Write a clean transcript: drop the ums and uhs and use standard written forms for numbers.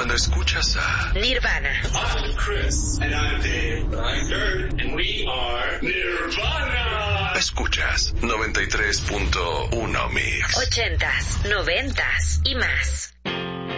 cuando escuchas a Nirvana. I'm Chris. And I'm Dave. I'm Kurt. And we are Nirvana. Escuchas 93.1 Mix. 80s, 90s y más.